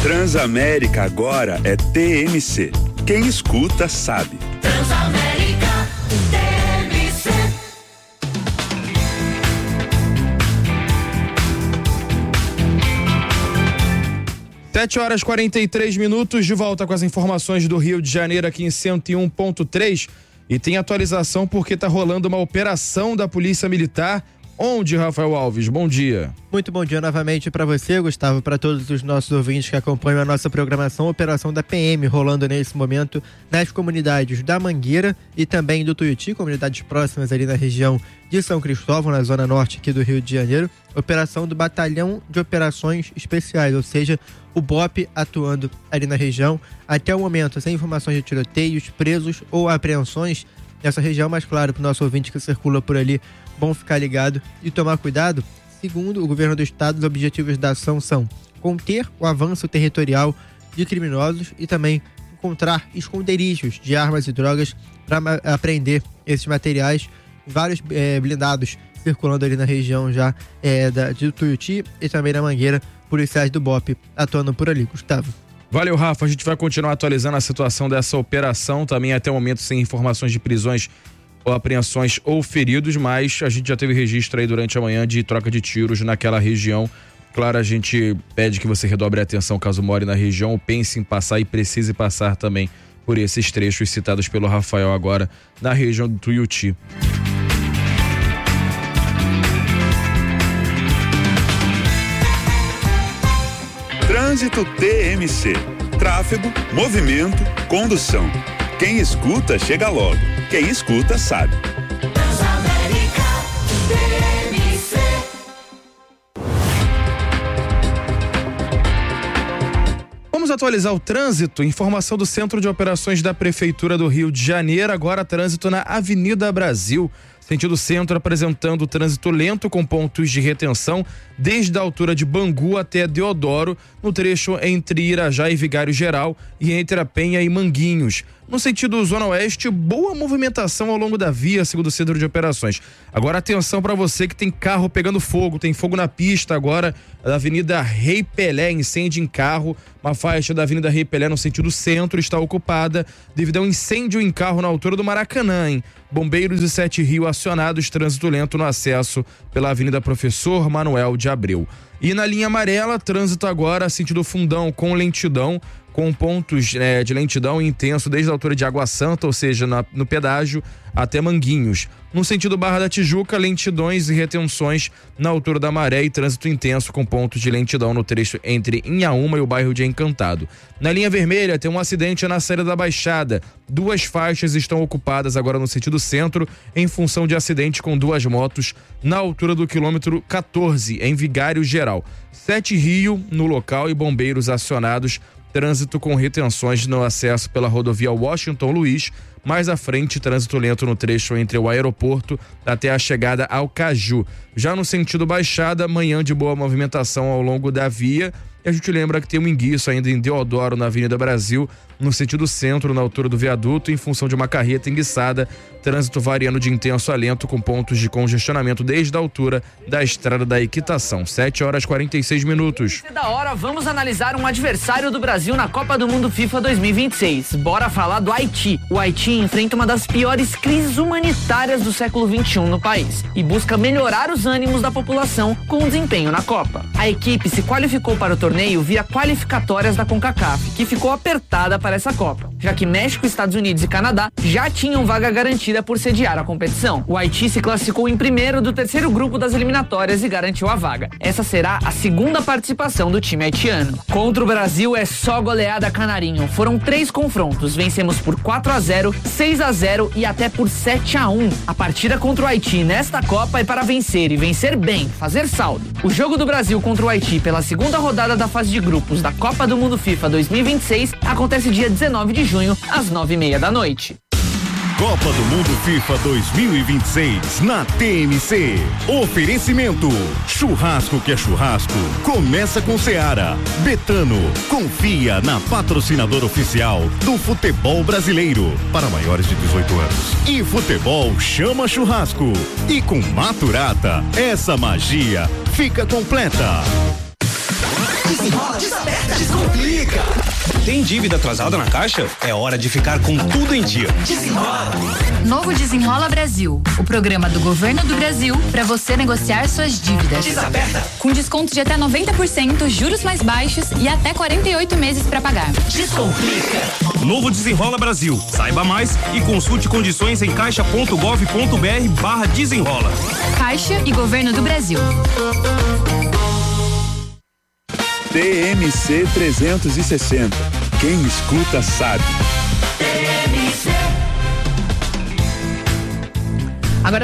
Transamérica agora é TMC. Quem escuta sabe. Transamérica TMC. 7h43, de volta com as informações do Rio de Janeiro aqui em 101.3. E tem atualização porque tá rolando uma operação da Polícia Militar. Onde, Rafael Alves? Bom dia. Muito bom dia novamente para você, Gustavo, para todos os nossos ouvintes que acompanham a nossa programação. Operação da PM rolando nesse momento nas comunidades da Mangueira e também do Tuiuti, comunidades próximas ali na região de São Cristóvão, na zona norte aqui do Rio de Janeiro. Operação do Batalhão de Operações Especiais, ou seja, o BOP atuando ali na região. Até o momento, sem informações de tiroteios, presos ou apreensões nessa região, mas claro, para o nosso ouvinte que circula por ali, bom ficar ligado e tomar cuidado. Segundo o governo do estado, os objetivos da ação são conter o avanço territorial de criminosos e também encontrar esconderijos de armas e drogas para apreender esses materiais. Vários blindados circulando ali na região já de Tuiuti e também na Mangueira, policiais do BOP atuando por ali. Gustavo. Valeu, Rafa. A gente vai continuar atualizando a situação dessa operação, também até o momento sem informações de prisões ou apreensões ou feridos, mas a gente já teve registro aí durante a manhã de troca de tiros naquela região. Claro, a gente pede que você redobre a atenção caso more na região ou pense em passar e precise passar também por esses trechos citados pelo Rafael agora na região do Tuiuti. Trânsito TMC. Tráfego, movimento, condução. Quem escuta, chega logo. Quem escuta, sabe. Transamérica TMC. Vamos atualizar o trânsito. Informação do Centro de Operações da Prefeitura do Rio de Janeiro. Agora trânsito na Avenida Brasil. Sentido centro apresentando trânsito lento com pontos de retenção desde a altura de Bangu até Deodoro, no trecho entre Irajá e Vigário Geral e entre a Penha e Manguinhos. No sentido Zona Oeste, boa movimentação ao longo da via, segundo o Centro de Operações. Agora atenção para você que tem carro pegando fogo, tem fogo na pista agora da Avenida Rei Pelé, incêndio em carro. Uma faixa da Avenida Rei Pelé no sentido centro está ocupada devido a um incêndio em carro na altura do Maracanã, hein? Bombeiros e 7 Rio acionados, trânsito lento no acesso pela Avenida Professor Manuel de Abreu. E na linha amarela, trânsito agora sentido Fundão com lentidão, com pontos de lentidão intenso desde a altura de Água Santa, ou seja, no pedágio até Manguinhos. No sentido Barra da Tijuca, lentidões e retenções na altura da Maré e trânsito intenso com pontos de lentidão no trecho entre Inhaúma e o bairro de Encantado. Na linha vermelha tem um acidente na saída da Baixada. 2 faixas estão ocupadas agora no sentido centro em função de acidente com 2 motos na altura do quilômetro 14 em Vigário Geral. 7 Rio no local e bombeiros acionados. Trânsito com retenções no acesso pela rodovia Washington Luiz. Mais à frente, trânsito lento no trecho entre o aeroporto até a chegada ao Caju. Já no sentido Baixada, manhã de boa movimentação ao longo da via. E a gente lembra que tem um enguiço ainda em Deodoro, na Avenida Brasil, no sentido centro, na altura do viaduto, em função de uma carreta enguiçada. Trânsito variando de intenso a lento, com pontos de congestionamento desde a altura da Estrada da Equitação. 7h46. Da hora, vamos analisar um adversário do Brasil na Copa do Mundo FIFA 2026. Bora falar do Haiti. O Haiti enfrenta uma das piores crises humanitárias do século XXI no país e busca melhorar os ânimos da população com o desempenho na Copa. A equipe se qualificou para o torneio via qualificatórias da CONCACAF, que ficou apertada para essa Copa, já que México, Estados Unidos e Canadá já tinham vaga garantida por sediar a competição. O Haiti se classificou em primeiro do terceiro grupo das eliminatórias e garantiu a vaga. Essa será a segunda participação do time haitiano. Contra o Brasil é só goleada canarinho. Foram 3 confrontos, vencemos por 4-0, 6-0 e até por 7-1. A partida contra o Haiti nesta Copa é para vencer e vencer bem, fazer saldo. O jogo do Brasil contra o Haiti pela segunda rodada da fase de grupos da Copa do Mundo FIFA 2026 acontece dia 19 de junho, às 9h30 da noite. Copa do Mundo FIFA 2026 na TMC. Oferecimento: churrasco que é churrasco. Começa com Seara. Betano. Confia na patrocinadora oficial do futebol brasileiro para maiores de 18 anos. E futebol chama churrasco. E com Maturata, essa magia fica completa. Desenrola, desaperta, descomplica. Tem dívida atrasada na Caixa? É hora de ficar com tudo em dia. Desenrola. Novo Desenrola Brasil, o programa do Governo do Brasil para você negociar suas dívidas. Desaperta. Com desconto de até 90%, juros mais baixos e até 48 meses para pagar. Descomplica. Novo Desenrola Brasil. Saiba mais e consulte condições em caixa.gov.br/desenrola. Caixa e Governo do Brasil. TMC 360. Quem escuta sabe. Agora,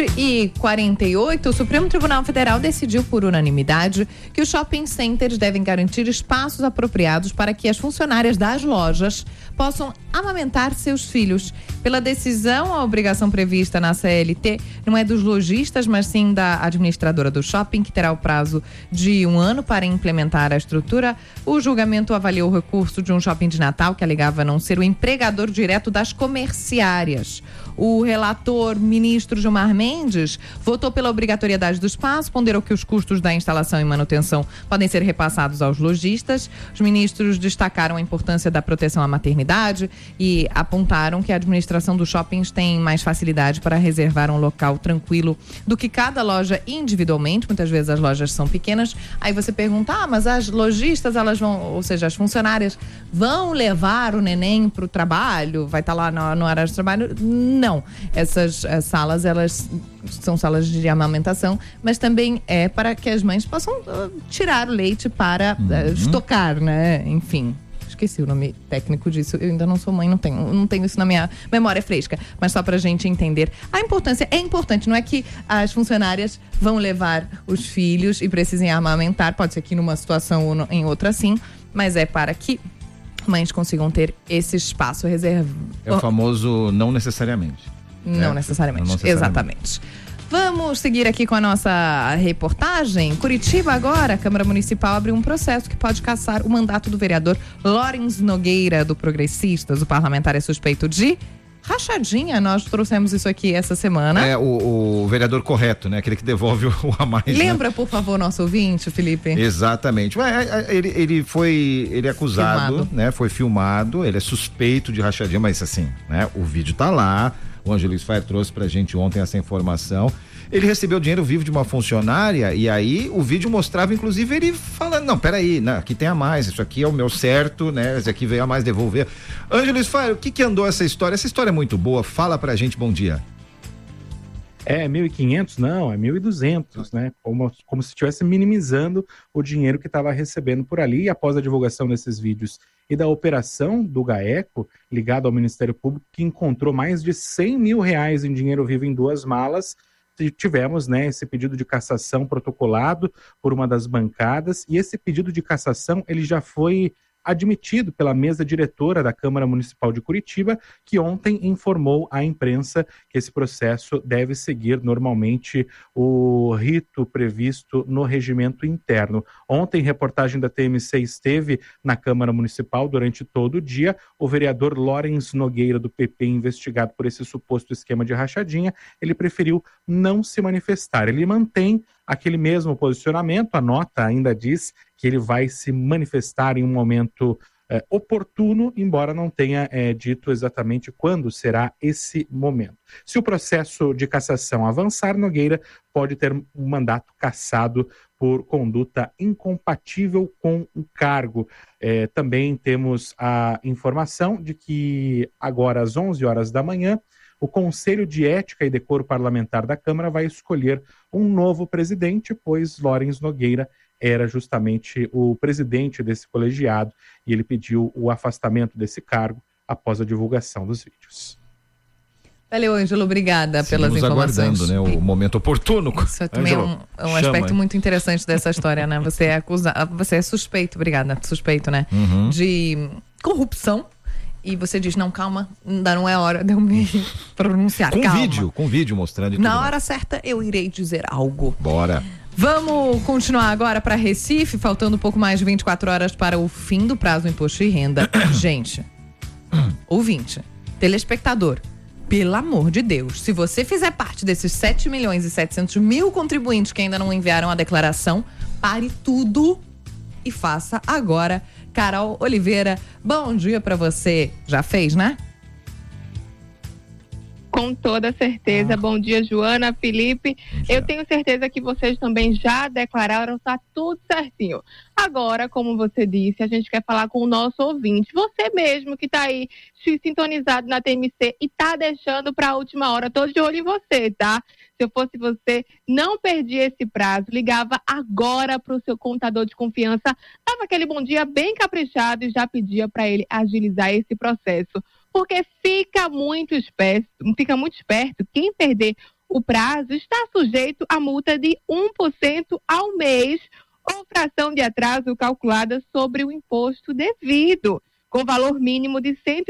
7h48, o Supremo Tribunal Federal decidiu por unanimidade que os shopping centers devem garantir espaços apropriados para que as funcionárias das lojas possam amamentar seus filhos. Pela decisão, a obrigação prevista na CLT não é dos lojistas, mas sim da administradora do shopping, que terá o prazo de 1 ano para implementar a estrutura. O julgamento avaliou o recurso de um shopping de Natal que alegava não ser o empregador direto das comerciárias. O relator, ministro Gilmar Mendes, votou pela obrigatoriedade do espaço, ponderou que os custos da instalação e manutenção podem ser repassados aos lojistas. Os ministros destacaram a importância da proteção à maternidade e apontaram que a administração dos shoppings tem mais facilidade para reservar um local tranquilo do que cada loja individualmente. Muitas vezes as lojas são pequenas. Aí você pergunta, mas as lojistas, elas vão, ou seja, as funcionárias vão levar o neném para o trabalho? Vai estar lá no horário de trabalho? Não. Essas salas, elas são salas de amamentação, mas também é para que as mães possam tirar o leite para estocar, né? Enfim. Esqueci o nome técnico disso, eu ainda não sou mãe, não tenho isso na minha memória fresca, mas só pra gente entender a importância. É importante, não é que as funcionárias vão levar os filhos e precisem amamentar, pode ser que numa situação ou em outra sim, mas é para que mães consigam ter esse espaço reservado. É o famoso não necessariamente. Não necessariamente, exatamente. Vamos seguir aqui com a nossa reportagem. Curitiba agora, a Câmara Municipal abriu um processo que pode cassar o mandato do vereador Lawrence Nogueira, do Progressistas. O parlamentar é suspeito de rachadinha. Nós trouxemos isso aqui essa semana. É o vereador correto, né? Aquele que devolve o a mais. Lembra, né? Por favor, nosso ouvinte, Felipe? Exatamente. Ele é acusado, filmado, né? Foi filmado, ele é suspeito de rachadinha, mas assim, né? O vídeo tá lá. O Ângelo Luiz Faia trouxe pra gente ontem essa informação. Ele recebeu dinheiro vivo de uma funcionária e aí o vídeo mostrava, inclusive, ele falando, não, peraí, né, aqui tem a mais, isso aqui é o meu certo, né, esse aqui veio a mais devolver. Ângelo Luiz Faia, o que andou essa história? Essa história é muito boa, fala pra gente, bom dia. É 1.500? Não, é 1.200, né? Como se estivesse minimizando o dinheiro que estava recebendo por ali. E após a divulgação desses vídeos e da operação do GAECO, ligado ao Ministério Público, que encontrou mais de R$100 mil em dinheiro vivo em 2 malas, tivemos, né, esse pedido de cassação protocolado por uma das bancadas, e esse pedido de cassação, ele já foi admitido pela mesa diretora da Câmara Municipal de Curitiba, que ontem informou à imprensa que esse processo deve seguir normalmente o rito previsto no regimento interno. Ontem, reportagem da TMC esteve na Câmara Municipal durante todo o dia. O vereador Lawrence Nogueira, do PP, investigado por esse suposto esquema de rachadinha, ele preferiu não se manifestar. Ele mantém aquele mesmo posicionamento, a nota ainda diz que ele vai se manifestar em um momento oportuno, embora não tenha dito exatamente quando será esse momento. Se o processo de cassação avançar, Nogueira pode ter um mandato cassado por conduta incompatível com o cargo. Também temos a informação de que agora às 11 horas da manhã, o Conselho de Ética e Decoro Parlamentar da Câmara vai escolher um novo presidente, pois Lawrence Nogueira era justamente o presidente desse colegiado e ele pediu o afastamento desse cargo após a divulgação dos vídeos. Valeu, Ângelo, obrigada pelas informações. Aguardando, né, o momento oportuno. Isso também Ângelo, é um aspecto muito interessante dessa história, né? Você é suspeito, obrigada, suspeito, né? De corrupção. E você diz, não, calma, ainda não é hora de eu me pronunciar, calma. Com vídeo mostrando. Na hora certa, eu irei dizer algo. Bora. Vamos continuar agora para Recife, faltando um pouco mais de 24 horas para o fim do prazo do imposto de renda. Gente, ouvinte, telespectador, pelo amor de Deus, se você fizer parte desses 7.700.000 contribuintes que ainda não enviaram a declaração, pare tudo e faça agora. Carol Oliveira, bom dia pra você. Já fez, né? Com toda certeza. Bom dia, Joana, Felipe. Eu tenho certeza que vocês também já declararam, tá tudo certinho. Agora, como você disse, a gente quer falar com o nosso ouvinte. Você mesmo que tá aí sintonizado na TMC e tá deixando pra última hora. Tô de olho em você, tá? Se eu fosse você, não perdia esse prazo. Ligava agora pro seu contador de confiança. Dava aquele bom dia bem caprichado e já pedia para ele agilizar esse processo. Porque fica muito esperto, quem perder o prazo está sujeito a multa de 1% ao mês ou fração de atraso calculada sobre o imposto devido, com valor mínimo de R$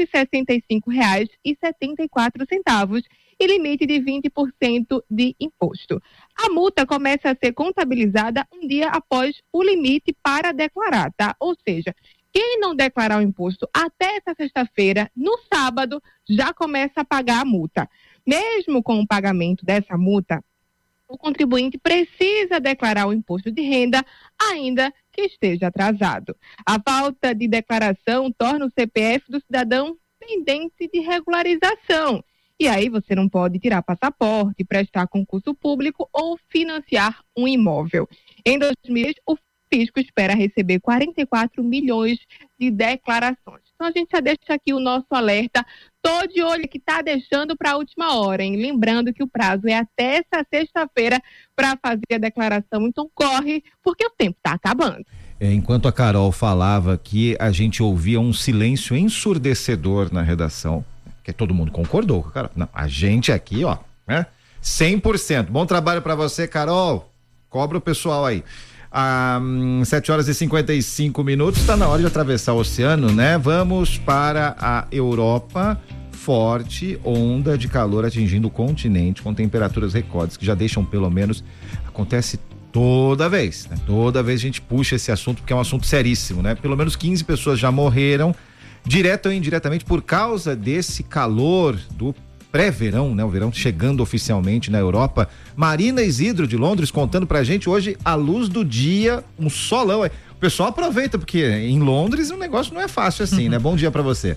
165,74 e limite de 20% de imposto. A multa começa a ser contabilizada um dia após o limite para declarar, tá? Ou seja, quem não declarar o imposto até essa sexta-feira, no sábado, já começa a pagar a multa. Mesmo com o pagamento dessa multa, o contribuinte precisa declarar o imposto de renda, ainda que esteja atrasado. A falta de declaração torna o CPF do cidadão pendente de regularização. E aí você não pode tirar passaporte, prestar concurso público ou financiar um imóvel. Em 2010, o Fisco espera receber 44 milhões de declarações. Então a gente já deixa aqui o nosso alerta. Tô de olho que tá deixando para a última hora, hein? Lembrando que o prazo é até essa sexta-feira para fazer a declaração. Então corre, porque o tempo tá acabando. Enquanto a Carol falava aqui, a gente ouvia um silêncio ensurdecedor na redação, que todo mundo concordou com a Carol. Não, a gente aqui, ó, né? 100%. Bom trabalho para você, Carol. Cobra o pessoal aí. 7h55, está na hora de atravessar o oceano, né? Vamos para a Europa. Forte onda de calor atingindo o continente, com temperaturas recordes que já deixam, pelo menos, acontece toda vez, né? Toda vez a gente puxa esse assunto porque é um assunto seríssimo, né? Pelo menos 15 pessoas já morreram, direto ou indiretamente, por causa desse calor do pré-verão, né? O verão chegando oficialmente na Europa. Marina Isidro de Londres contando pra gente hoje a luz do dia, um solão. O pessoal aproveita porque em Londres o negócio não é fácil assim, né? Bom dia pra você.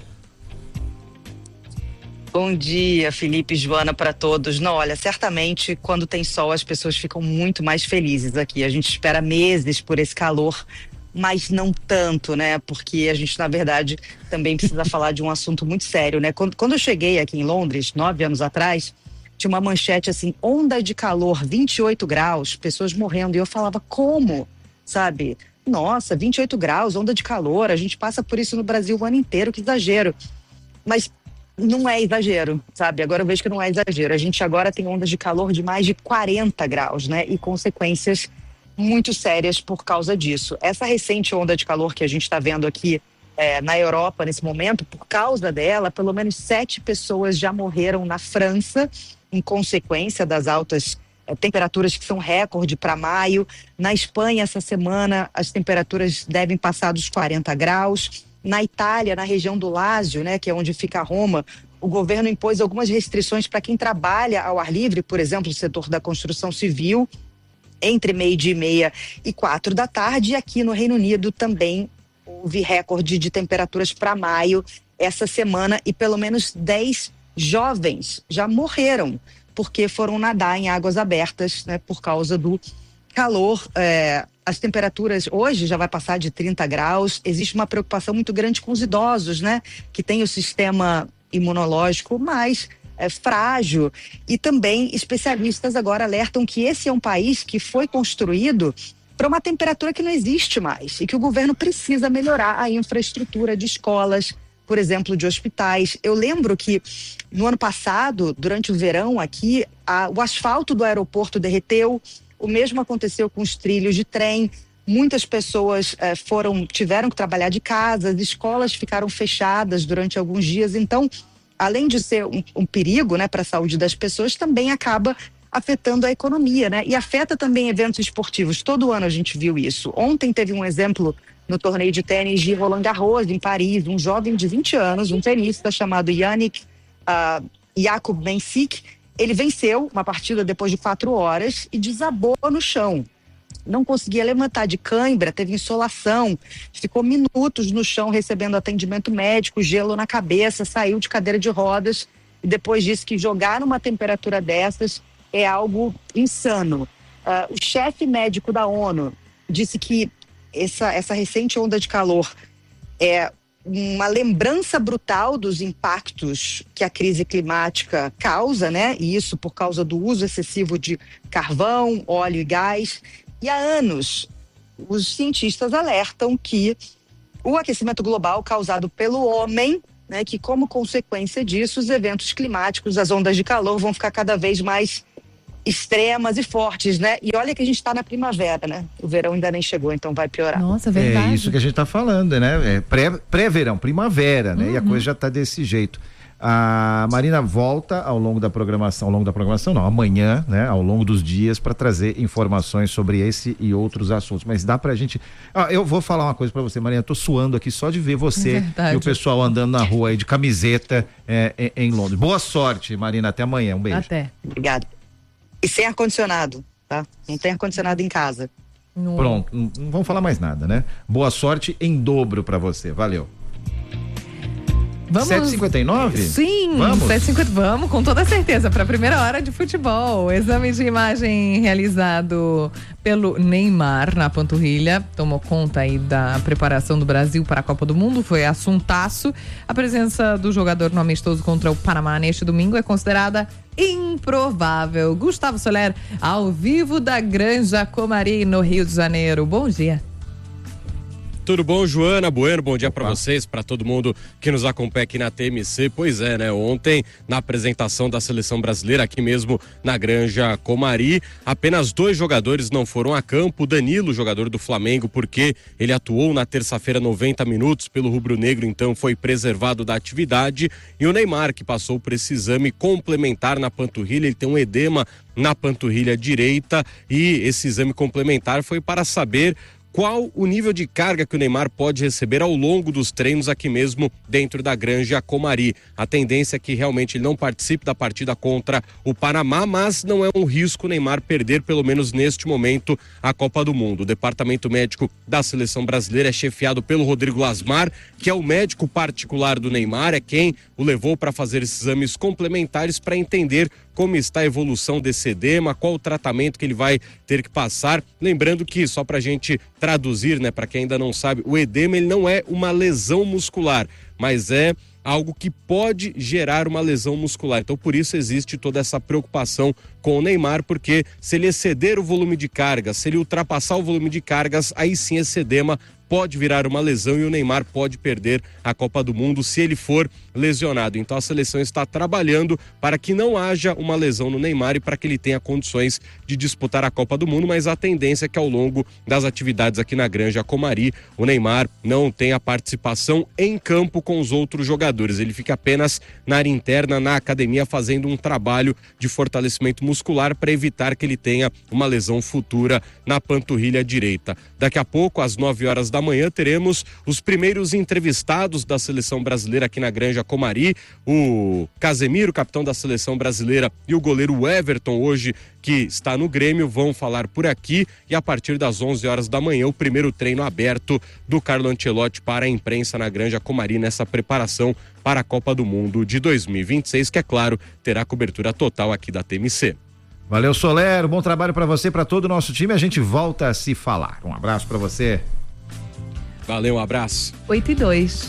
Bom dia, Felipe e Joana, para todos. Não, olha, certamente quando tem sol as pessoas ficam muito mais felizes aqui. A gente espera meses por esse calor, mas não tanto, né? Porque a gente, na verdade, também precisa falar de um assunto muito sério, né? Quando eu cheguei aqui em Londres, 9 anos atrás, tinha uma manchete assim, onda de calor, 28 graus, pessoas morrendo. E eu falava, como? Sabe? Nossa, 28 graus, onda de calor, a gente passa por isso no Brasil o ano inteiro, que exagero. Mas não é exagero, sabe? Agora eu vejo que não é exagero. A gente agora tem ondas de calor de mais de 40 graus, né? E consequências muito sérias por causa disso. Essa recente onda de calor que a gente está vendo aqui na Europa nesse momento, por causa dela, pelo menos 7 pessoas já morreram na França em consequência das altas temperaturas que são recorde para maio. Na Espanha, essa semana, as temperaturas devem passar dos 40 graus. Na Itália, na região do Lásio, né, que é onde fica Roma, o governo impôs algumas restrições para quem trabalha ao ar livre, por exemplo, o setor da construção civil, entre 12h30 e 4 da tarde. E aqui no Reino Unido também houve recorde de temperaturas para maio essa semana e pelo menos 10 jovens já morreram porque foram nadar em águas abertas, né, por causa do calor. As temperaturas hoje já vai passar de 30 graus. Existe uma preocupação muito grande com os idosos, né, que tem o sistema imunológico mais frágil, e também especialistas agora alertam que esse é um país que foi construído para uma temperatura que não existe mais e que o governo precisa melhorar a infraestrutura de escolas, por exemplo, de hospitais. Eu lembro que no ano passado, durante o verão aqui, o asfalto do aeroporto derreteu, o mesmo aconteceu com os trilhos de trem. Muitas pessoas tiveram que trabalhar de casa, as escolas ficaram fechadas durante alguns dias. Então, além de ser um perigo, né, para a saúde das pessoas, também acaba afetando a economia, né? E afeta também eventos esportivos. Todo ano a gente viu isso. Ontem teve um exemplo no torneio de tênis de Roland Garros, em Paris. Um jovem de 20 anos, um tenista chamado Yannick Jakub Mensik, ele venceu uma partida depois de 4 horas e desabou no chão. não conseguia levantar de cãibra, teve insolação, ficou minutos no chão recebendo atendimento médico, gelo na cabeça, saiu de cadeira de rodas e depois disse que jogar numa temperatura dessas é algo insano. O chefe médico da ONU disse que essa recente onda de calor é uma lembrança brutal dos impactos que a crise climática causa, né? E isso por causa do uso excessivo de carvão, óleo e gás. E há anos, os cientistas alertam que o aquecimento global causado pelo homem, né, que como consequência disso, os eventos climáticos, as ondas de calor vão ficar cada vez mais extremas e fortes, né? E olha que a gente está na primavera, né? O verão ainda nem chegou, então vai piorar. Nossa, verdade. É isso que a gente tá falando, né? É pré-verão, primavera, né? E a coisa já tá desse jeito. A Marina volta ao longo da programação não, amanhã, né? Ao longo dos dias para trazer informações sobre esse e outros assuntos. Mas dá pra gente... eu vou falar uma coisa para você, Marina, eu tô suando aqui só de ver você e o pessoal andando na rua aí de camiseta em Londres. Boa sorte, Marina, até amanhã, um beijo. Até. Obrigada. E sem ar-condicionado, tá? Não tem ar-condicionado em casa. Pronto, não vamos falar mais nada, né? Boa sorte em dobro pra você, valeu. Vamos... 7h59? Sim, vamos? 7h50, vamos com toda certeza para a primeira hora de futebol. Exame de imagem realizado pelo Neymar na panturrilha tomou conta aí da preparação do Brasil para a Copa do Mundo, foi assuntaço. A presença do jogador no amistoso contra o Panamá neste domingo é considerada improvável. Gustavo Soler, ao vivo da Granja Comari, no Rio de Janeiro. Bom dia. Tudo bom, Joana Bueno? Bom dia para vocês, para todo mundo que nos acompanha aqui na TMC. Pois é, né? Ontem, na apresentação da seleção brasileira, aqui mesmo na Granja Comari, apenas 2 jogadores não foram a campo. O Danilo, jogador do Flamengo, porque ele atuou na terça-feira 90 minutos pelo rubro-negro, então foi preservado da atividade. E o Neymar, que passou por esse exame complementar na panturrilha, ele tem um edema na panturrilha direita e esse exame complementar foi para saber qual o nível de carga que o Neymar pode receber ao longo dos treinos aqui mesmo dentro da Granja Comari. A tendência é que realmente ele não participe da partida contra o Panamá, mas não é um risco o Neymar perder, pelo menos neste momento, a Copa do Mundo. O departamento médico da seleção brasileira é chefiado pelo Rodrigo Lasmar, que é o médico particular do Neymar, é quem o levou para fazer esses exames complementares para entender como está a evolução desse edema, qual o tratamento que ele vai ter que passar. Lembrando que, só para a gente traduzir, né, para quem ainda não sabe, o edema ele não é uma lesão muscular, mas é algo que pode gerar uma lesão muscular. Então, por isso existe toda essa preocupação com o Neymar, porque se ele exceder o volume de cargas, se ele ultrapassar o volume de cargas, aí sim esse edema pode virar uma lesão e o Neymar pode perder a Copa do Mundo se ele for lesionado. Então a seleção está trabalhando para que não haja uma lesão no Neymar e para que ele tenha condições de disputar a Copa do Mundo, mas a tendência é que ao longo das atividades aqui na Granja Comari, o Neymar não tenha participação em campo com os outros jogadores. Ele fica apenas na área interna, na academia, fazendo um trabalho de fortalecimento muscular para evitar que ele tenha uma lesão futura na panturrilha direita. Daqui a pouco, às 9 horas da manhã, teremos os primeiros entrevistados da seleção brasileira aqui na Granja Comari, o Casemiro, capitão da seleção brasileira, e o goleiro Everton, hoje que está no Grêmio, vão falar por aqui, e a partir das 11 horas da manhã, o primeiro treino aberto do Carlo Ancelotti para a imprensa na Granja Comari, nessa preparação para a Copa do Mundo de 2026, que é claro, terá cobertura total aqui da TMC. Valeu, Soler, bom trabalho para você, para todo o nosso time, a gente volta a se falar. Um abraço para você. Valeu, um abraço. 8:02.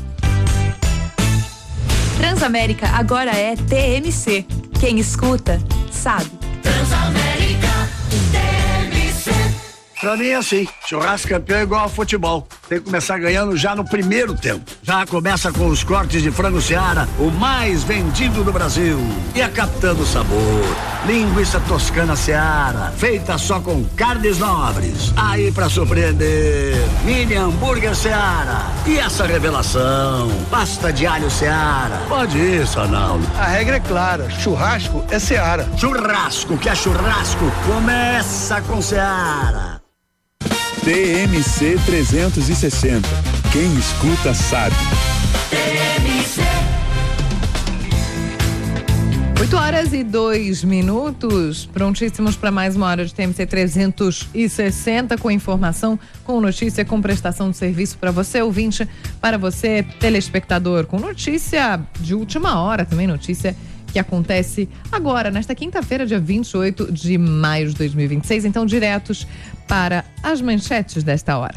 Transamérica agora é TMC. Quem escuta, sabe. Transamérica, TMC. Pra mim é assim, churrasco campeão é igual ao futebol. Tem que começar ganhando já no primeiro tempo. Já começa com os cortes de frango Seara, o mais vendido do Brasil. E a Capitã do Sabor, linguiça toscana Seara, feita só com carnes nobres. Aí pra surpreender, mini hambúrguer Seara. E essa revelação, pasta de alho Seara. Pode ir, Sanaldo. A regra é clara, churrasco é Seara. Churrasco que é churrasco, começa com Seara. TMC 360. Quem escuta sabe. TMC. 8h02, prontíssimos para mais uma hora de TMC 360 com informação, com notícia, com prestação de serviço para você, ouvinte, para você, telespectador, com notícia de última hora, também notícia que acontece agora, nesta quinta-feira, dia 28 de maio de 2026. Então, diretos para as manchetes desta hora.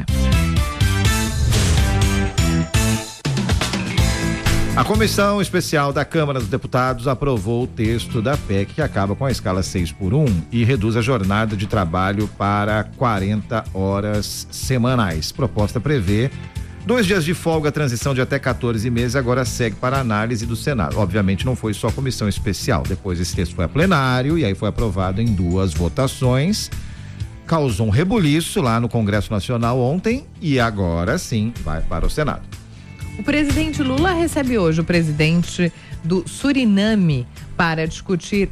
A Comissão Especial da Câmara dos Deputados aprovou o texto da PEC que acaba com a escala 6x1 e reduz a jornada de trabalho para 40 horas semanais. Proposta prevê 2 dias de folga, transição de até 14 meses, agora segue para análise do Senado. Obviamente não foi só comissão especial, depois esse texto foi a plenário e aí foi aprovado em 2 votações. Causou um rebuliço lá no Congresso Nacional ontem e agora sim vai para o Senado. O presidente Lula recebe hoje o presidente do Suriname para discutir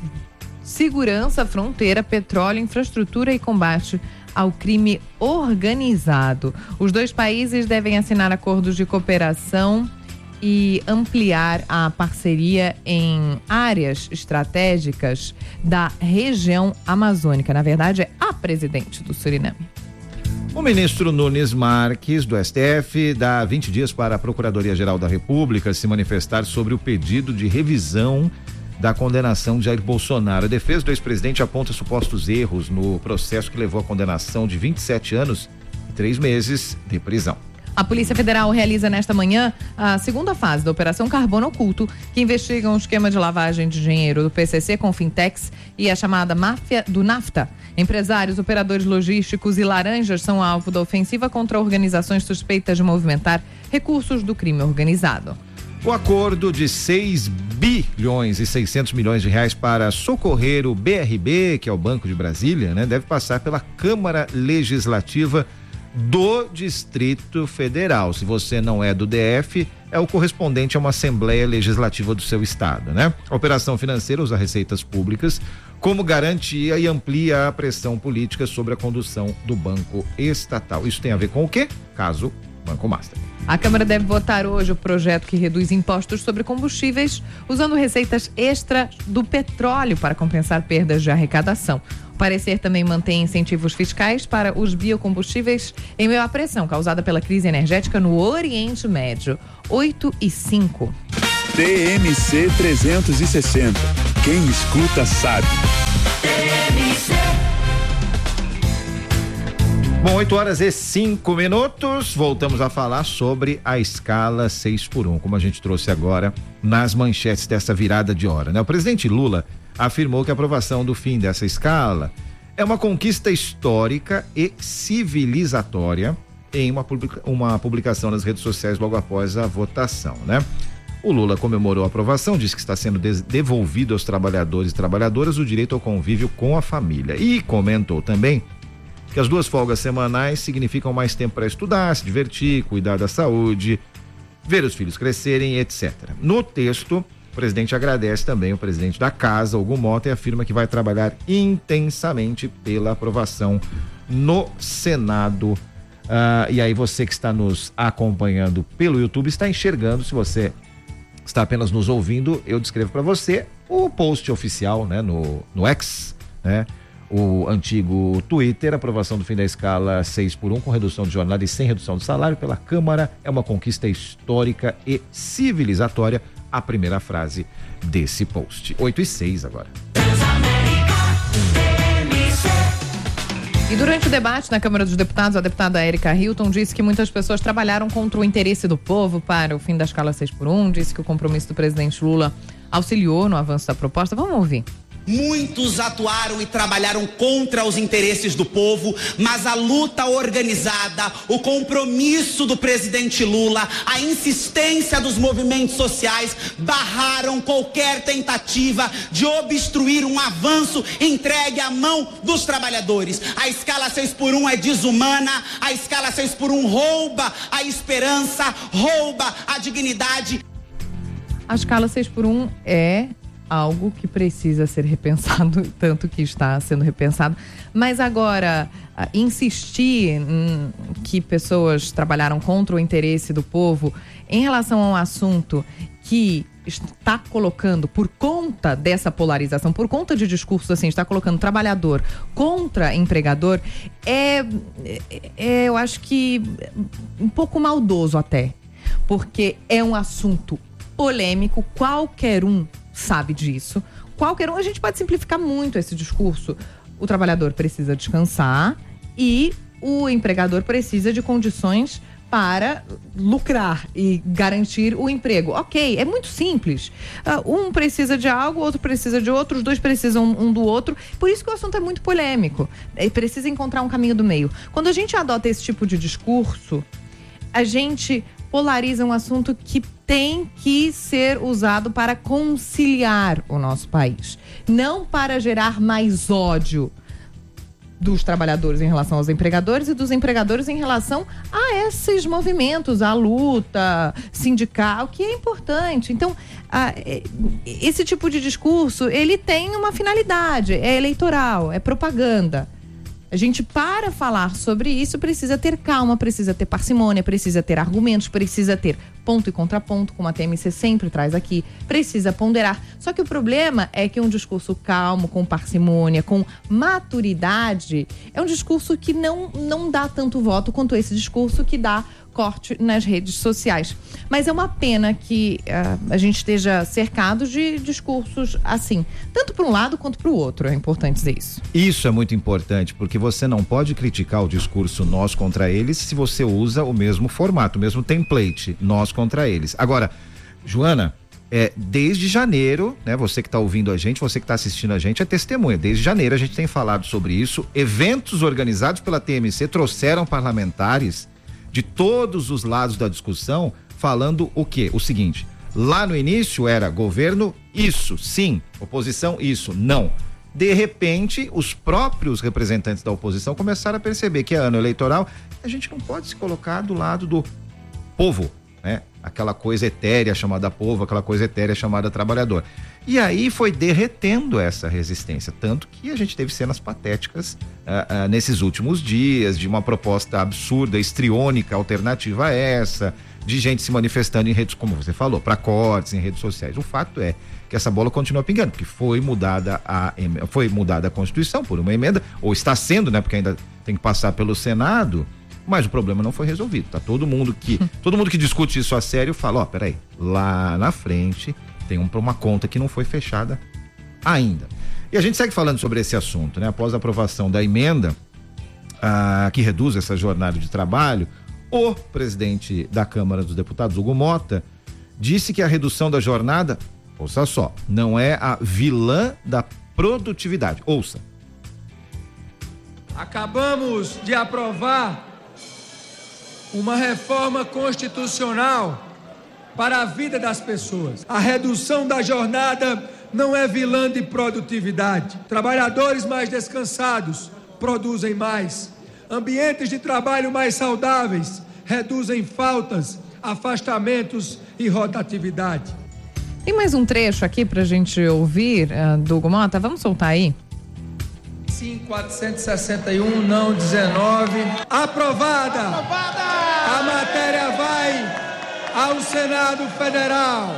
segurança, fronteira, petróleo, infraestrutura e combate ao crime organizado. Os 2 países devem assinar acordos de cooperação e ampliar a parceria em áreas estratégicas da região amazônica. Na verdade, é a presidente do Suriname. O ministro Nunes Marques, do STF, dá 20 dias para a Procuradoria-Geral da República se manifestar sobre o pedido de revisão da condenação de Jair Bolsonaro. A defesa do ex-presidente aponta supostos erros no processo que levou à condenação de 27 anos e 3 meses de prisão. A Polícia Federal realiza nesta manhã a segunda fase da Operação Carbono Oculto, que investiga um esquema de lavagem de dinheiro do PCC com fintechs e a chamada máfia do NAFTA. Empresários, operadores logísticos e laranjas são alvo da ofensiva contra organizações suspeitas de movimentar recursos do crime organizado. O acordo de 6 bilhões e 600 milhões de reais para socorrer o BRB, que é o Banco de Brasília, deve passar pela Câmara Legislativa do Distrito Federal. Se você não é do DF, é o correspondente a uma Assembleia Legislativa do seu estado, A operação financeira usa receitas públicas como garantia e amplia a pressão política sobre a condução do banco estatal. Isso tem a ver com o quê? Caso Banco Master. A Câmara deve votar hoje o projeto que reduz impostos sobre combustíveis usando receitas extra do petróleo para compensar perdas de arrecadação. O parecer também mantém incentivos fiscais para os biocombustíveis em meio à pressão causada pela crise energética no Oriente Médio. 8h05. TMC 360. Quem escuta sabe. Bom, 8h05. Voltamos a falar sobre a escala 6x1, como a gente trouxe agora nas manchetes dessa virada de hora, O presidente Lula afirmou que a aprovação do fim dessa escala é uma conquista histórica e civilizatória em uma publicação nas redes sociais logo após a votação, O Lula comemorou a aprovação, disse que está sendo devolvido aos trabalhadores e trabalhadoras o direito ao convívio com a família e comentou também que as 2 folgas semanais significam mais tempo para estudar, se divertir, cuidar da saúde, ver os filhos crescerem, etc. No texto, o presidente agradece também o presidente da casa, Hugo Mota, e afirma que vai trabalhar intensamente pela aprovação no Senado. E aí você que está nos acompanhando pelo YouTube está enxergando, se você está apenas nos ouvindo, eu descrevo para você o post oficial, no X, o antigo Twitter. Aprovação do fim da escala 6x1 com redução de jornada e sem redução de salário pela Câmara é uma conquista histórica e civilizatória. A primeira frase desse post. 8h06 agora. E durante o debate na Câmara dos Deputados, a deputada Érica Hilton disse que muitas pessoas trabalharam contra o interesse do povo para o fim da escala 6x1, disse que o compromisso do presidente Lula auxiliou no avanço da proposta. Vamos ouvir. Muitos atuaram e trabalharam contra os interesses do povo, mas a luta organizada, o compromisso do presidente Lula, a insistência dos movimentos sociais barraram qualquer tentativa de obstruir um avanço entregue à mão dos trabalhadores. A escala 6x1 é desumana, a escala 6x1 rouba a esperança, rouba a dignidade. A escala 6x1 é algo que precisa ser repensado, tanto que está sendo repensado, mas agora insistir que pessoas trabalharam contra o interesse do povo em relação a um assunto que está colocando, por conta dessa polarização, por conta de discursos assim, está colocando trabalhador contra empregador, eu acho que um pouco maldoso até, porque é um assunto polêmico, qualquer um sabe disso, a gente pode simplificar muito esse discurso. O trabalhador precisa descansar e o empregador precisa de condições para lucrar e garantir o emprego. Ok, é muito simples. Um precisa de algo, o outro precisa de outro, os dois precisam um do outro. Por isso que o assunto é muito polêmico. Precisa encontrar um caminho do meio. Quando a gente adota esse tipo de discurso, a gente polariza um assunto que tem que ser usado para conciliar o nosso país, não para gerar mais ódio dos trabalhadores em relação aos empregadores e dos empregadores em relação a esses movimentos, a luta sindical, que é importante. Então, esse tipo de discurso, ele tem uma finalidade, é eleitoral, é propaganda. A gente, para falar sobre isso, precisa ter calma, precisa ter parcimônia, precisa ter argumentos, precisa ter ponto e contraponto, como a TMC sempre traz aqui, precisa ponderar. Só que o problema é que um discurso calmo, com parcimônia, com maturidade, é um discurso que não dá tanto voto quanto esse discurso que dá corte nas redes sociais. Mas é uma pena que a gente esteja cercado de discursos assim, tanto para um lado quanto para o outro, é importante dizer isso. Isso é muito importante, porque você não pode criticar o discurso nós contra eles se você usa o mesmo formato, o mesmo template, nós contra eles. Agora, Joana, desde janeiro, né? Você que está ouvindo a gente, você que está assistindo a gente, é testemunha. Desde janeiro a gente tem falado sobre isso. Eventos organizados pela TMC trouxeram parlamentares de todos os lados da discussão, falando o quê? O seguinte: lá no início era governo, isso, sim, oposição, isso, não. De repente, os próprios representantes da oposição começaram a perceber que é ano eleitoral, a gente não pode se colocar do lado do povo, né? Aquela coisa etérea chamada povo, aquela coisa etérea chamada trabalhador. E aí foi derretendo essa resistência, tanto que a gente teve cenas patéticas nesses últimos dias, de uma proposta absurda, histriônica, alternativa a essa, de gente se manifestando em redes, como você falou, para cortes em redes sociais. O fato é que essa bola continua pingando, porque foi mudada a Constituição por uma emenda, ou está sendo, né, porque ainda tem que passar pelo Senado, mas o problema não foi resolvido. Tá todo mundo que discute isso a sério fala, peraí, lá na frente tem uma conta que não foi fechada ainda. E a gente segue falando sobre esse assunto, né? Após a aprovação da emenda que reduz essa jornada de trabalho, o presidente da Câmara dos Deputados, Hugo Mota, disse que a redução da jornada, ouça só, não é a vilã da produtividade. Ouça. Acabamos de aprovar uma reforma constitucional para a vida das pessoas. A redução da jornada não é vilã de produtividade. Trabalhadores mais descansados produzem mais. Ambientes de trabalho mais saudáveis reduzem faltas, afastamentos e rotatividade. Tem mais um trecho aqui pra gente ouvir do Hugo Mota. Vamos soltar aí? Sim, 461, não 19. Aprovada! A matéria vai ao Senado Federal.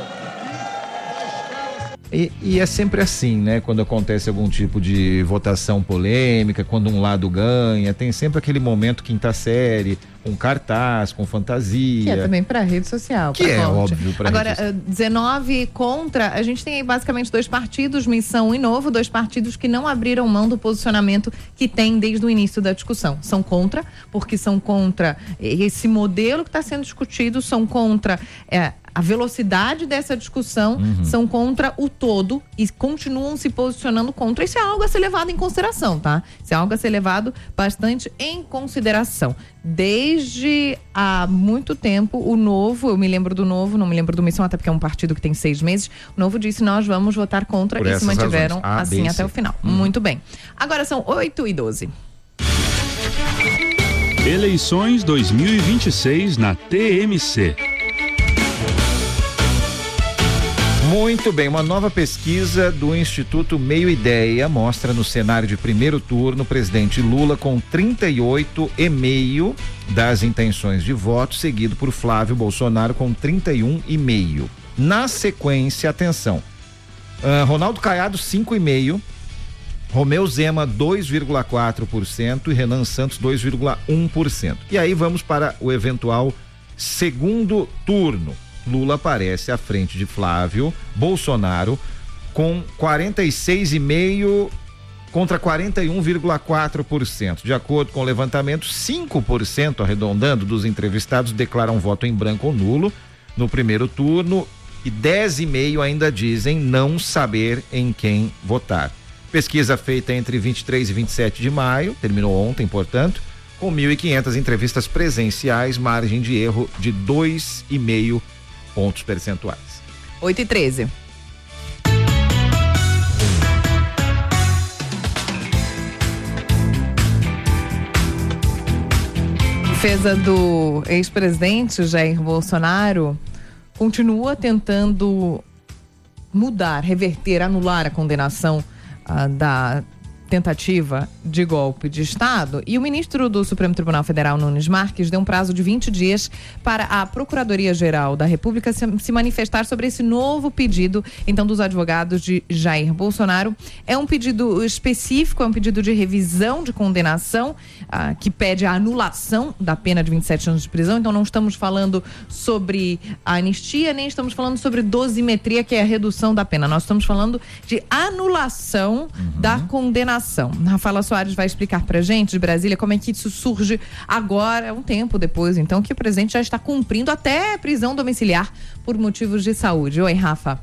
E é sempre assim, né? Quando acontece algum tipo de votação polêmica, quando um lado ganha, tem sempre aquele momento quinta série, com cartaz, com fantasia. Que é também para rede social. Que é óbvio para Agora, 19 contra, a gente tem aí basicamente dois partidos, Missão e Novo, dois partidos que não abriram mão do posicionamento que tem desde o início da discussão. São contra, porque são contra esse modelo que está sendo discutido, são contra a velocidade dessa discussão, são contra o todo e continuam se posicionando contra. Isso é algo a ser levado em consideração, tá? Isso é algo a ser levado bastante em consideração. Desde há muito tempo, o Novo, eu me lembro do Novo, não me lembro do Missão, até porque é um partido que tem 6 meses, o Novo disse, nós vamos votar contra e se mantiveram assim até o final. Muito bem. Agora são 8h12. Eleições 2026 na TMC. Muito bem, uma nova pesquisa do Instituto Meio Ideia mostra no cenário de primeiro turno o presidente Lula com 38,5% das intenções de voto, seguido por Flávio Bolsonaro com 31,5%. Na sequência, atenção, Ronaldo Caiado 5,5%, Romeu Zema 2,4% e Renan Santos 2,1%. E aí vamos para o eventual segundo turno. Lula aparece à frente de Flávio Bolsonaro com 46,5% contra 41,4%. De acordo com o levantamento, 5%, arredondando, dos entrevistados declaram voto em branco ou nulo no primeiro turno e 10,5% ainda dizem não saber em quem votar. Pesquisa feita entre 23 e 27 de maio, terminou ontem, portanto, com 1.500 entrevistas presenciais, margem de erro de 2,5 pontos percentuais. 8h13. Defesa do ex-presidente Jair Bolsonaro continua tentando mudar, reverter, anular a condenação da tentativa de golpe de Estado, e o ministro do Supremo Tribunal Federal, Nunes Marques, deu um prazo de 20 dias para a Procuradoria-Geral da República se manifestar sobre esse novo pedido, então, dos advogados de Jair Bolsonaro. É um pedido específico, é um pedido de revisão de condenação, que pede a anulação da pena de 27 anos de prisão. Então, não estamos falando sobre a anistia, nem estamos falando sobre dosimetria, que é a redução da pena. Nós estamos falando de anulação da condenação. Rafaela Soares vai explicar pra gente, de Brasília, como é que isso surge agora, um tempo depois, então, que o presidente já está cumprindo até prisão domiciliar por motivos de saúde. Oi, Rafa.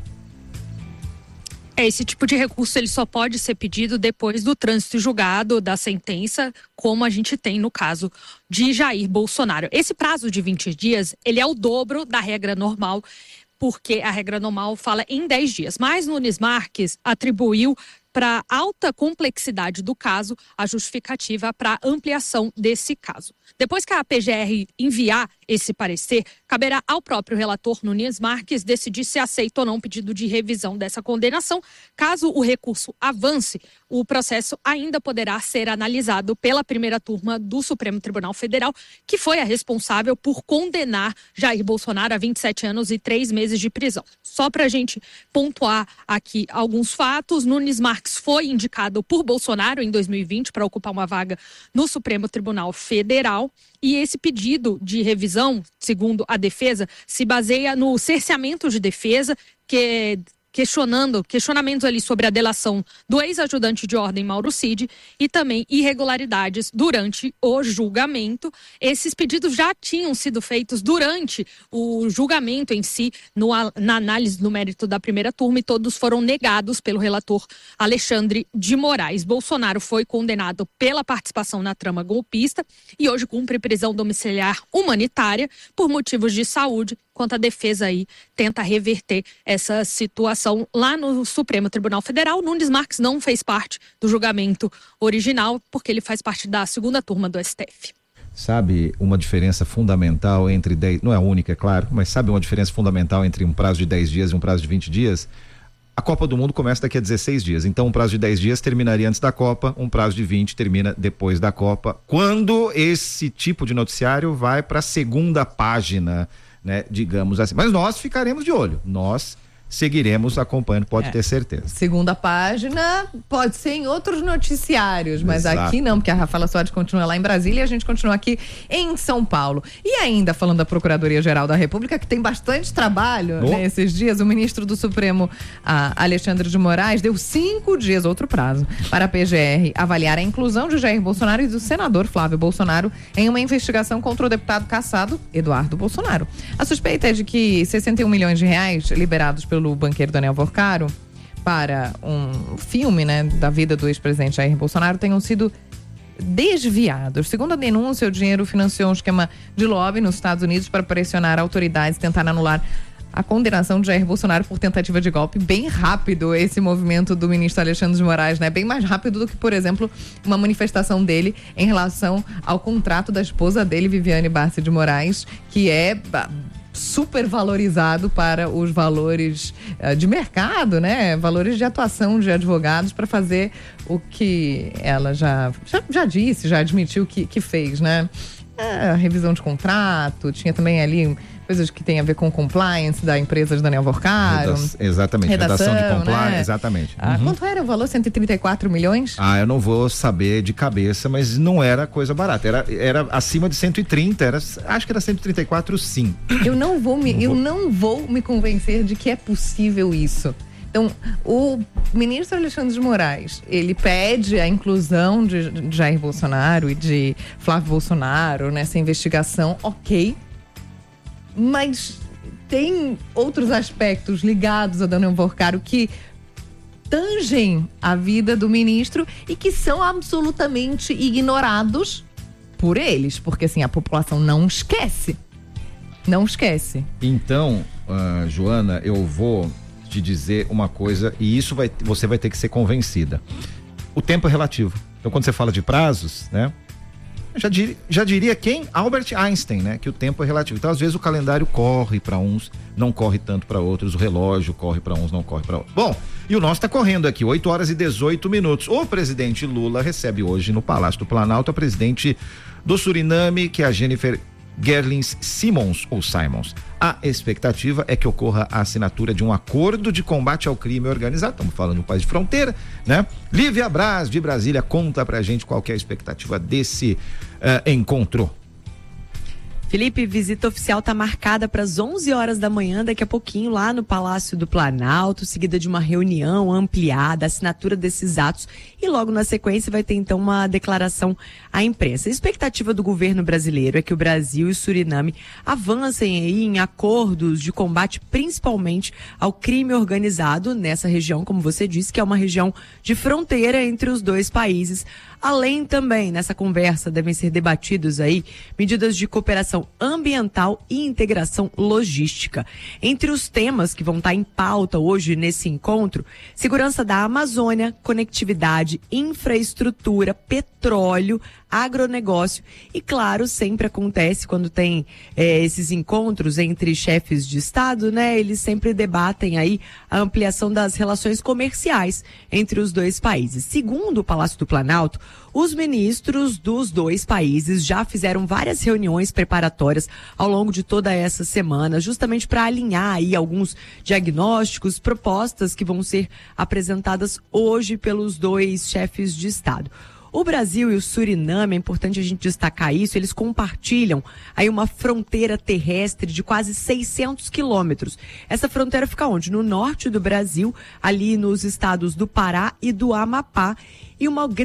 Esse tipo de recurso ele só pode ser pedido depois do trânsito julgado da sentença, como a gente tem no caso de Jair Bolsonaro. Esse prazo de 20 dias, ele é o dobro da regra normal, porque a regra normal fala em 10 dias. Mas Nunes Marques atribuiu para alta complexidade do caso a justificativa para ampliação desse caso. Depois que a PGR enviar esse parecer, caberá ao próprio relator Nunes Marques decidir se aceita ou não o pedido de revisão dessa condenação. Caso o recurso avance, o processo ainda poderá ser analisado pela primeira turma do Supremo Tribunal Federal, que foi a responsável por condenar Jair Bolsonaro a 27 anos e 3 meses de prisão. Só para a gente pontuar aqui alguns fatos, Nunes Marques foi indicado por Bolsonaro em 2020 para ocupar uma vaga no Supremo Tribunal Federal. E esse pedido de revisão, segundo a defesa, se baseia no cerceamento de defesa, que questionamentos ali sobre a delação do ex-ajudante de ordem Mauro Cid e também irregularidades durante o julgamento. Esses pedidos já tinham sido feitos durante o julgamento em si, na análise do mérito da primeira turma, e todos foram negados pelo relator Alexandre de Moraes. Bolsonaro foi condenado pela participação na trama golpista e hoje cumpre prisão domiciliar humanitária por motivos de saúde, enquanto a defesa aí tenta reverter essa situação lá no Supremo Tribunal Federal. Nunes Marques não fez parte do julgamento original, porque ele faz parte da segunda turma do STF. Sabe uma diferença fundamental entre 10, não é a única, é claro, mas sabe uma diferença fundamental entre um prazo de 10 dias e um prazo de 20 dias? A Copa do Mundo começa daqui a 16 dias, então um prazo de 10 dias terminaria antes da Copa, um prazo de 20 termina depois da Copa, quando esse tipo de noticiário vai para a segunda página, né, digamos assim. Mas nós ficaremos de olho, nós seguiremos acompanhando, pode ter certeza. Segunda página pode ser em outros noticiários, mas Exato. Aqui não, porque a Rafaela Soares continua lá em Brasília e a gente continua aqui em São Paulo. E ainda falando da Procuradoria-Geral da República, que tem bastante trabalho nesses dias, o ministro do Supremo, Alexandre de Moraes, deu 5 dias, outro prazo, para a PGR avaliar a inclusão de Jair Bolsonaro e do senador Flávio Bolsonaro em uma investigação contra o deputado cassado Eduardo Bolsonaro. A suspeita é de que 61 milhões de reais liberados pelo banqueiro Daniel Vorcaro para um filme, né, da vida do ex-presidente Jair Bolsonaro tenham sido desviados. Segundo a denúncia, o dinheiro financiou um esquema de lobby nos Estados Unidos para pressionar autoridades e tentar anular a condenação de Jair Bolsonaro por tentativa de golpe. Bem rápido esse movimento do ministro Alexandre de Moraes, né? Bem mais rápido do que, por exemplo, uma manifestação dele em relação ao contrato da esposa dele, Viviane Barsi de Moraes, que é super valorizado para os valores de mercado, né? Valores de atuação de advogados para fazer o que ela já disse, já admitiu que fez, né? revisão de contrato, tinha também ali coisas que tem a ver com compliance da empresa de Daniel Vorcaro. Exatamente, redação de compliance, né? exatamente. Quanto era o valor? 134 milhões? Eu não vou saber de cabeça, mas não era coisa barata, era acima de 130, acho que era 134 sim. Eu não vou me convencer de que é possível isso. Então, o ministro Alexandre de Moraes, ele pede a inclusão de Jair Bolsonaro e de Flávio Bolsonaro nessa investigação, ok. Mas tem outros aspectos ligados a Daniel Vorcaro que tangem a vida do ministro e que são absolutamente ignorados por eles, porque assim, a população não esquece. Não esquece. Então, Joana, eu vou te dizer uma coisa e isso você vai ter que ser convencida. O tempo é relativo. Então, quando você fala de prazos, né? Já diria quem? Albert Einstein, né? Que o tempo é relativo. Então, às vezes, o calendário corre para uns, não corre tanto para outros. O relógio corre para uns, não corre para outros. Bom, e o nosso tá correndo aqui, 8h18. O presidente Lula recebe hoje no Palácio do Planalto a presidente do Suriname, que é a Jennifer Gerlins Simons. A expectativa é que ocorra a assinatura de um acordo de combate ao crime organizado. Estamos falando de um país de fronteira, né? Lívia Braz, de Brasília, conta pra gente qual que é a expectativa desse encontro. Felipe, visita oficial está marcada para as 11 horas da manhã, daqui a pouquinho, lá no Palácio do Planalto, seguida de uma reunião ampliada, assinatura desses atos e logo na sequência vai ter então uma declaração à imprensa. A expectativa do governo brasileiro é que o Brasil e o Suriname avancem aí em acordos de combate principalmente ao crime organizado nessa região, como você disse, que é uma região de fronteira entre os dois países. Além também, nessa conversa, devem ser debatidos aí medidas de cooperação ambiental e integração logística. Entre os temas que vão estar em pauta hoje nesse encontro, segurança da Amazônia, conectividade, infraestrutura, petróleo, agronegócio e, claro, sempre acontece quando tem esses encontros entre chefes de Estado, né? Eles sempre debatem aí a ampliação das relações comerciais entre os dois países. Segundo o Palácio do Planalto, os ministros dos dois países já fizeram várias reuniões preparatórias ao longo de toda essa semana, justamente para alinhar aí alguns diagnósticos, propostas que vão ser apresentadas hoje pelos dois chefes de Estado. O Brasil e o Suriname, é importante a gente destacar isso, eles compartilham aí uma fronteira terrestre de quase 600 quilômetros. Essa fronteira fica onde? No norte do Brasil, ali nos estados do Pará e do Amapá. E uma